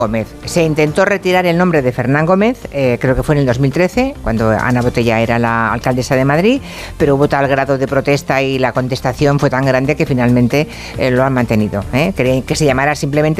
Gómez. Se intentó retirar el nombre de Fernán Gómez, creo que fue en el 2013, cuando Ana Botella era la alcaldesa de Madrid, pero hubo tal grado de protesta y la contestación fue tan grande que finalmente lo han mantenido. Querían que se llamara simplemente